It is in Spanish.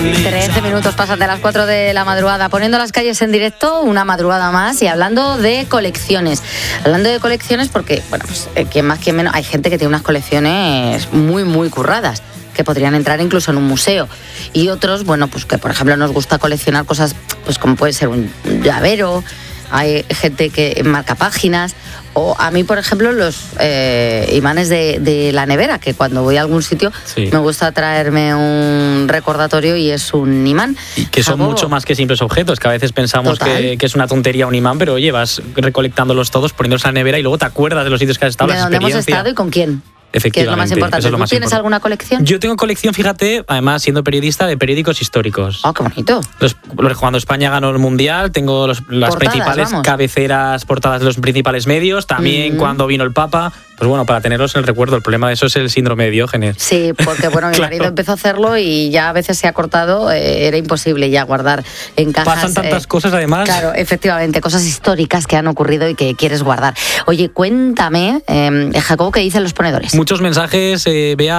13 minutos pasan de las 4 de la madrugada, poniendo las calles en directo, una madrugada más, y hablando de colecciones. Hablando de colecciones porque, bueno, pues quien más, quien menos, hay gente que tiene unas colecciones muy, muy curradas, que podrían entrar incluso en un museo. Y otros, bueno, pues que por ejemplo nos gusta coleccionar cosas, pues como puede ser un llavero, hay gente que marca páginas, o a mí, por ejemplo, los imanes de la nevera, que cuando voy a algún sitio me gusta traerme un recordatorio y es un imán. Y que son mucho más que simples objetos, que a veces pensamos que es una tontería un imán, pero oye, vas recolectándolos todos, poniéndolos en la nevera y luego te acuerdas de los sitios que has estado, de dónde hemos estado y con quién. Efectivamente, que es lo más importante. ¿Tú tienes alguna colección? Yo tengo colección, fíjate, además siendo periodista, de periódicos históricos. ¡Oh, qué bonito! Cuando España ganó el Mundial, tengo las portadas, principales cabeceras, portadas de los principales medios. También cuando vino el Papa, pues bueno, para tenerlos en el recuerdo. El problema de eso es el síndrome de Diógenes. Sí, porque bueno, mi marido empezó a hacerlo y ya a veces se ha cortado, era imposible ya guardar en cajas. Pasan tantas cosas además. Claro, efectivamente, cosas históricas que han ocurrido y que quieres guardar. Oye, cuéntame, Jacobo, ¿qué dicen los ponedores? Muchos mensajes, Bea.